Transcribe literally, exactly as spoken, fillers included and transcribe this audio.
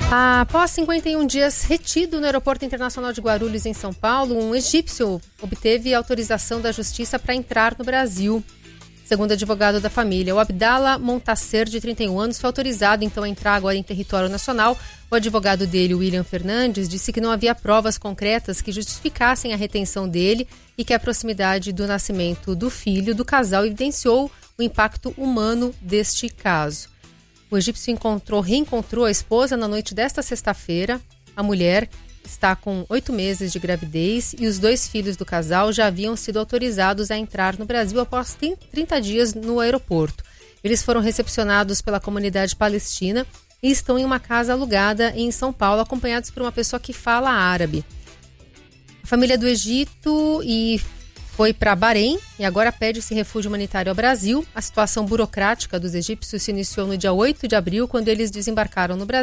Após cinquenta e um dias retido no Aeroporto Internacional de Guarulhos, em São Paulo, um egípcio obteve autorização da justiça para entrar no Brasil. Segundo o advogado da família, o Abdallah Montasser, de trinta e um anos, foi autorizado então a entrar agora em território nacional. O advogado dele, William Fernandes, disse que não havia provas concretas que justificassem a retenção dele e que a proximidade do nascimento do filho do casal evidenciou o impacto humano deste caso. O egípcio encontrou, reencontrou a esposa na noite desta sexta-feira. A mulher está com oito meses de gravidez e os dois filhos do casal já haviam sido autorizados a entrar no Brasil após trinta dias no aeroporto. Eles foram recepcionados pela comunidade palestina e estão em uma casa alugada em São Paulo, acompanhados por uma pessoa que fala árabe. A família do Egito e foi para Bahrein e agora pede-se refúgio humanitário ao Brasil. A situação burocrática dos egípcios se iniciou no dia oito de abril, quando eles desembarcaram no Brasil.